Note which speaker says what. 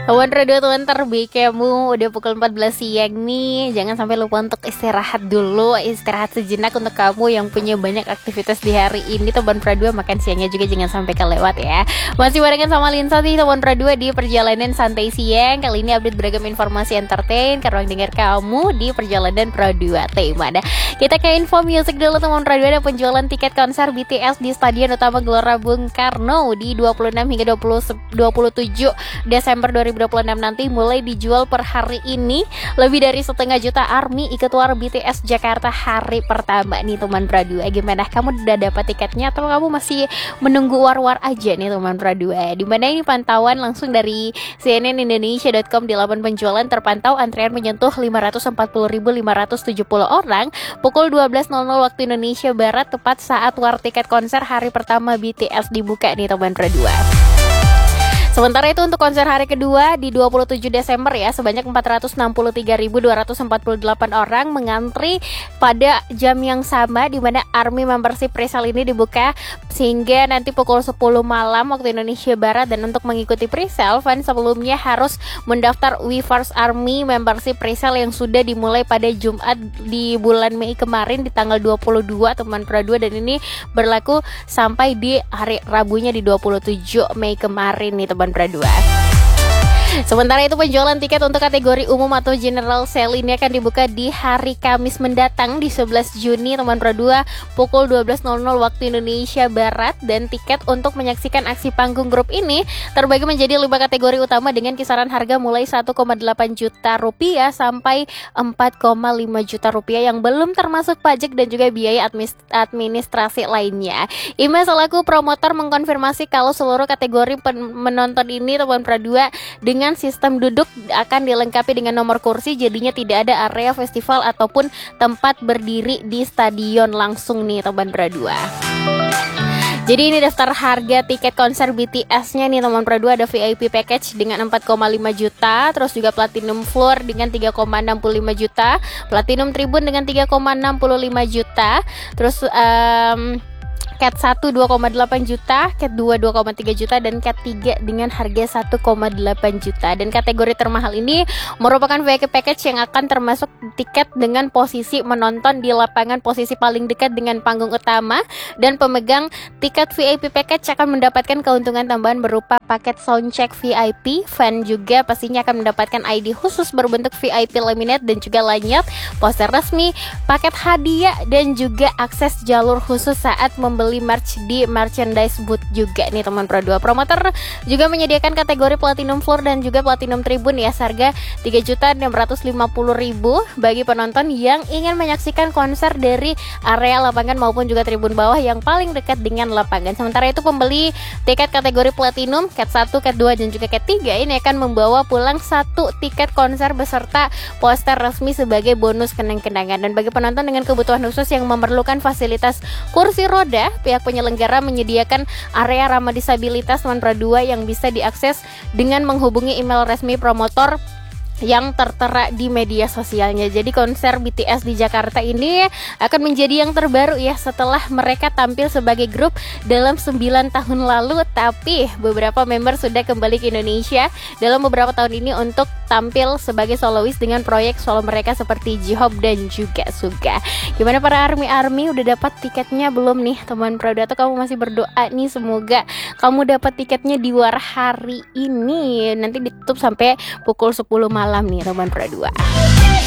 Speaker 1: Teman radio teman terbaik kamu udah pukul 14 siang nih. Jangan sampai lupa untuk istirahat dulu. Istirahat sejenak untuk kamu yang punya banyak aktivitas di hari ini. Teman radio makan siangnya juga jangan sampai kelewat ya. Masih barengan sama Linsa nih teman radio di perjalanan santai siang. Kali ini update beragam informasi entertain karena dengar kamu di perjalanan Pro 2 tema. Nah, kita ke info music dulu teman radio. Ada penjualan tiket konser BTS di Stadion Utama Gelora Bung Karno di 26 hingga 27 Desember 2026 nanti mulai dijual per hari ini. Lebih dari 1,5 juta ARMY ikut war BTS Jakarta hari pertama nih teman Pradua. Gimana, kamu udah dapat tiketnya atau kamu masih menunggu war-war aja nih teman Pradua? Dimana ini pantauan langsung dari cnnindonesia.com di laman penjualan terpantau antrian menyentuh 540.570 orang pukul 12.00 waktu Indonesia Barat, tepat saat war tiket konser hari pertama BTS dibuka nih teman Pradua. Sementara itu untuk konser hari kedua di 27 Desember ya, sebanyak 463.248 orang mengantri pada jam yang sama, di mana ARMY membership presale ini dibuka sehingga nanti pukul 10 malam waktu Indonesia Barat. Dan untuk mengikuti presale, fans sebelumnya harus mendaftar Weverse ARMY membership presale yang sudah dimulai pada Jumat di bulan Mei kemarin di tanggal 22 teman Pro 2, dan ini berlaku sampai di hari Rabunya di 27 Mei kemarin nih teman Pro 2. Sementara itu penjualan tiket untuk kategori umum atau general sale ini akan dibuka di hari Kamis mendatang di 11 Juni teman Pro 2 pukul 12.00 waktu Indonesia Barat. Dan tiket untuk menyaksikan aksi panggung grup ini terbagi menjadi 5 kategori utama dengan kisaran harga mulai 1,8 juta rupiah sampai 4,5 juta rupiah yang belum termasuk pajak dan juga biaya administrasi lainnya. IMA selaku promotor mengkonfirmasi kalau seluruh kategori menonton ini teman Pro 2 dengan sistem duduk akan dilengkapi dengan nomor kursi, jadinya tidak ada area festival ataupun tempat berdiri di stadion langsung nih teman Pro 2. Jadi ini daftar harga tiket konser BTS-nya nih teman Pro 2. Ada VIP package dengan 4,5 juta, terus juga Platinum Floor dengan 3,65 juta, Platinum Tribun dengan 3,65 juta, terus Cat 1 2,8 juta, Cat 2 2,3 juta, dan Cat 3 dengan harga 1,8 juta. Dan kategori termahal ini merupakan VIP package yang akan termasuk tiket dengan posisi menonton di lapangan posisi paling dekat dengan panggung utama, dan pemegang tiket VIP package akan mendapatkan keuntungan tambahan berupa paket soundcheck VIP. Fan juga pastinya akan mendapatkan ID khusus berbentuk VIP laminate dan juga lanyard, poster resmi, paket hadiah, dan juga akses jalur khusus saat membeli merch di merchandise booth juga nih teman Pro 2. Promotor juga menyediakan kategori Platinum Floor dan juga Platinum Tribun ya, seharga 3.650.000 bagi penonton yang ingin menyaksikan konser dari area lapangan maupun juga tribun bawah yang paling dekat dengan lapangan. Sementara itu pembeli tiket kategori Platinum Cat 1, Cat 2, dan juga Cat 3 ini akan membawa pulang 1 tiket konser beserta poster resmi sebagai bonus kenang-kenangan. Dan bagi penonton dengan kebutuhan khusus yang memerlukan fasilitas kursi roda, pihak penyelenggara menyediakan area ramah disabilitas teman Pro 2 yang bisa diakses dengan menghubungi email resmi promotor yang tertera di media sosialnya. Jadi konser BTS di Jakarta ini akan menjadi yang terbaru ya, setelah mereka tampil sebagai grup dalam 9 tahun lalu, tapi beberapa member sudah kembali ke Indonesia dalam beberapa tahun ini untuk tampil sebagai solois dengan proyek solo mereka seperti J-Hope dan juga Suga. Gimana para ARMY udah dapat tiketnya belum nih teman Pro 2? Atau kamu masih berdoa nih semoga kamu dapat tiketnya di war hari ini, nanti ditutup sampai pukul 10 malam nih teman Pro 2.